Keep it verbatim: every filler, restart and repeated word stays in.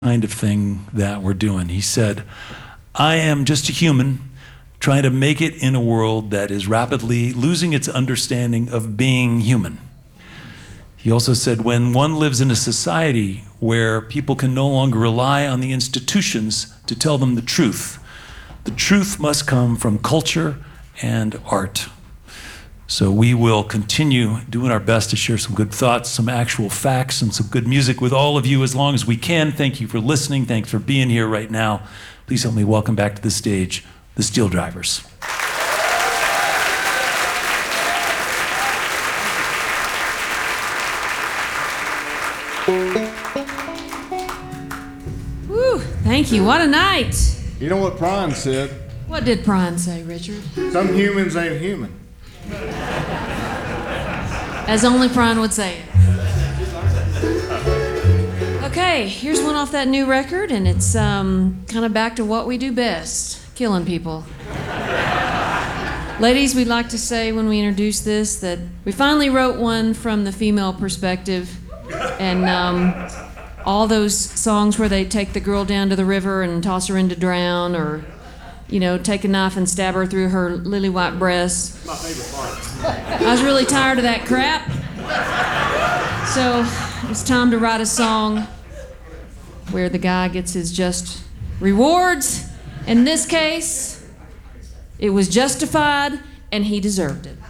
kind of thing that we're doing. He said, I am just a human trying to make it in a world that is rapidly losing its understanding of being human. He also said, when one lives in a society where people can no longer rely on the institutions to tell them the truth, the truth must come from culture and art. So we will continue doing our best to share some good thoughts, some actual facts, and some good music with all of you as long as we can. Thank you for listening. Thanks for being here right now. Please help me welcome back to the stage the Steel Drivers. Woo, thank you. What a night. You know what Prine said? What did Prine say, Richard? Some humans ain't human. As only Prine would say it. Okay, here's one off that new record, and it's um, kind of back to what we do best, killing people. Ladies, we'd like to say when we introduce this that we finally wrote one from the female perspective, and um, all those songs where they take the girl down to the river and toss her in to drown, or you know, take a knife and stab her through her lily white breasts. My favorite part. I was really tired of that crap. So it's time to write a song where the guy gets his just rewards. In this case, it was justified and he deserved it.